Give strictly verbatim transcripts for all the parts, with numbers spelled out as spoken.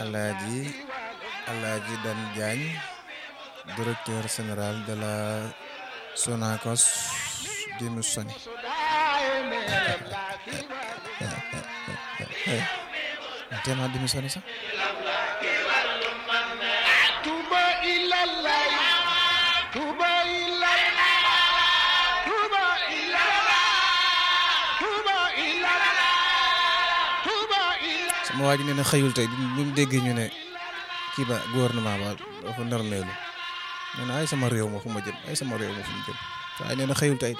Alaaji Alaaji Dan Diagne, directeur général de la Sonacos dinu Soni. Tema démissionné sax. Touba ilallah Touba ilallah Touba ilallah Touba ilallah Touba ilallah. Sama waa ji nee na xëyul tey bi mu déggee ñu ne kii ba gouvernement ba dafa normelu nee na ay sama réew ma fu ma jëm ay sama réew ma fu ma jëm waaye nee na xëyul tey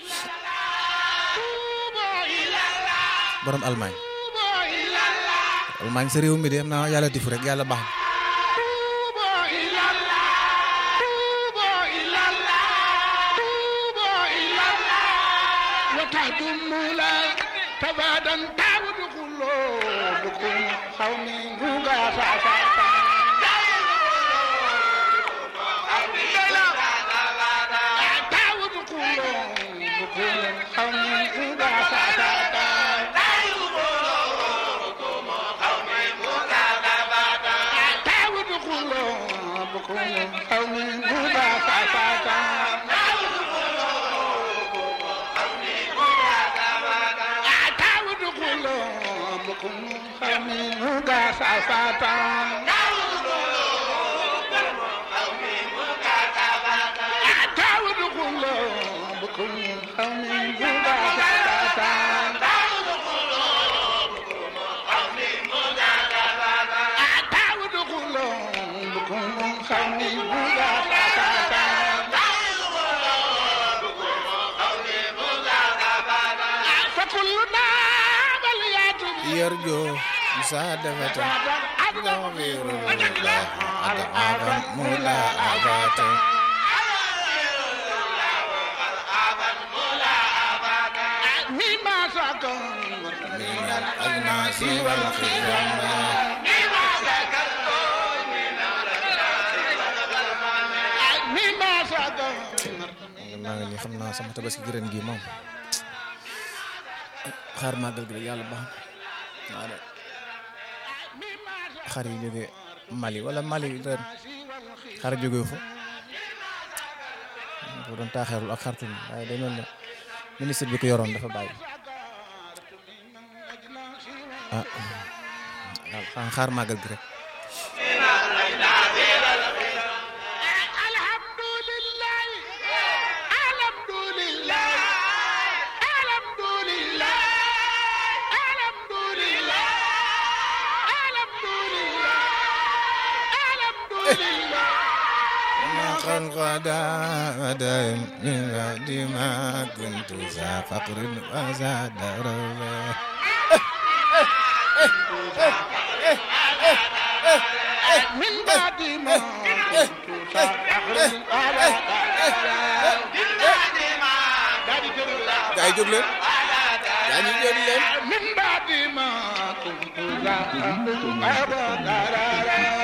borom Allemagne Allemagne sa réew mi de am na yàlla difu rek yàlla baax yarjo musadafata dawirullah adaban mula abata mimma sakam min al-agnasi wal khidama mimma sakam min al-agnasi wal khidama mimma sakam. maa ngi nii xam naa sama tabaski gi ren gi moom xaar màggal gi yàlla baax na xar yi jóge Mali wala Mali ren xar jóge fu bu doon taaxeerul ak xartum waaye day mel ne ministre bi ko yoroon dafa bàyyi ah waaw xaar màggal gi rek. غدا غدا من بعد ما كنت ذا فقر وذا دربا من بعد ما كنت ذا فقر وذا دربا من بعد ما كنت ذا فقر وذا دربا